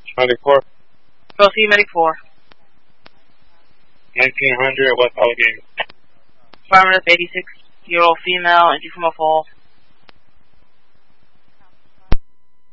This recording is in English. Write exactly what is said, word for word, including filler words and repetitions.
Medic four. Proceed, Medic four. nineteen hundred West Allegheny. Affirmative, eighty-six-year-old female, injury from a fall.